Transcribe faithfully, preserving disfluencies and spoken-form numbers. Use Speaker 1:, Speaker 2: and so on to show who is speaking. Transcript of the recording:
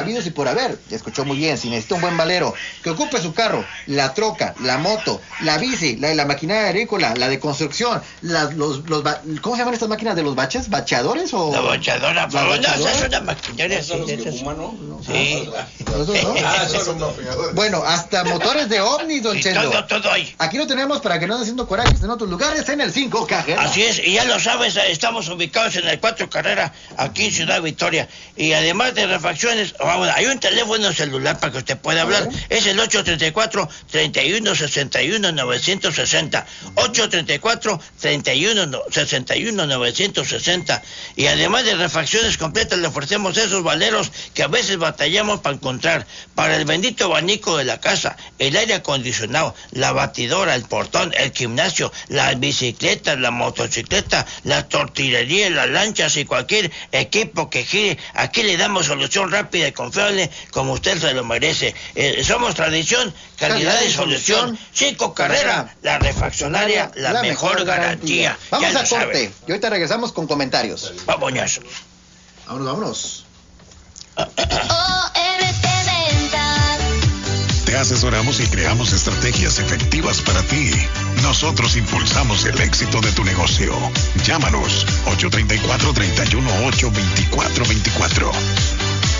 Speaker 1: habidos y por haber. Ya escuchó muy bien, si necesita un buen valero que ocupe su carro, la troca, la moto, la bici, la, la maquinaria agrícola, la de construcción, la, los, los, ¿cómo se llaman estas máquinas de los baches? ¿Bacheadores o...?
Speaker 2: La bachadora,
Speaker 1: ¿La
Speaker 2: no,
Speaker 1: bachadora?
Speaker 2: es una maquinaria.
Speaker 3: ¿Son los que fuman, no?
Speaker 2: Sí.
Speaker 1: ¿Esos no?
Speaker 3: Ah, son los vapeadores.
Speaker 1: Bueno, hasta motores de ovnis, don
Speaker 2: Y
Speaker 1: Chendo.
Speaker 2: todo, todo ahí.
Speaker 1: Aquí lo tenemos para que no ande haciendo corajes en otros lugares, en el cinco Cajera.
Speaker 2: Así es, y ya lo sabes, estamos ubicados en el cuatro Carrera, aquí en Ciudad Victoria. Y además de refacciones, vamos, hay un teléfono celular para que usted pueda hablar. Es el ocho tres cuatro, tres uno seis uno, nueve seis cero. ocho tres cuatro, tres uno seis uno, nueve seis cero. Y además de refacciones completas, le ofrecemos esos valeros que a veces batallamos para encontrar. Para el bendito abanico de la casa, el aire acondicionado, la batidora, el portón, el gimnasio, las bicicletas, la motocicleta, la tortillería, las lanchas y cualquier equipo que gire, aquí le damos solución rápida y confiable como usted se lo merece. Eh, somos tradición, calidad y solución. Cinco Carrera, la refaccionaria, la, la mejor, mejor garantía. garantía.
Speaker 1: Vamos
Speaker 2: ya
Speaker 1: a corte
Speaker 2: sabe.
Speaker 1: y ahorita regresamos con comentarios.
Speaker 2: Vámonos.
Speaker 1: Vámonos, vámonos.
Speaker 4: Te asesoramos y creamos estrategias efectivas para ti. Nosotros impulsamos el éxito de tu negocio. Llámanos ocho tres cuatro, tres uno ocho, dos cuatro dos cuatro.